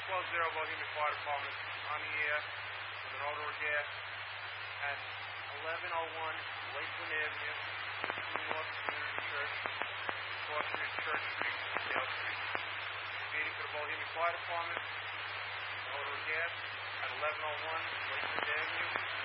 12-0 Bohemia Fire Department on the air with an odor gas at 1101 Lakeland Avenue, North Community Church, across from Church Street, Dale Street. Meeting for the Bohemia Fire Department, odor gas at 1101 Lakeland Avenue.